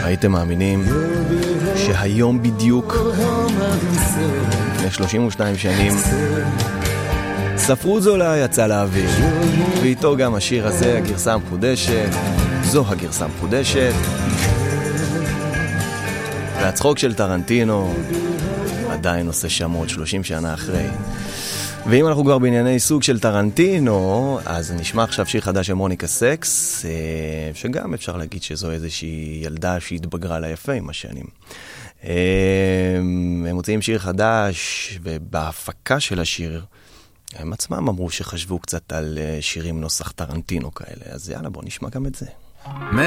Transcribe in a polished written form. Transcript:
הייתם מאמינים שהיום בדיוק לפני 32 שנים ספרות זולה יצא לאוויר, ואיתו גם השיר הזה, הגרסה המחודשת. זו הגרסה המחודשת, והצחוק של טרנטינו עדיין עושה שמות 30 שנה אחרי. ואם אנחנו כבר בענייני סוג של טרנטינו, אז נשמע עכשיו שיר חדש של מוניקה סקס, שגם אפשר להגיד שזו איזושהי ילדה שהתבגרה לה יפה עם השנים. הם מוצאים שיר חדש, ובהפקה של השיר הם עצמם אמרו שחשבו קצת על שירים נוסח טרנטינו כאלה. אז יאללה, בוא נשמע גם את זה.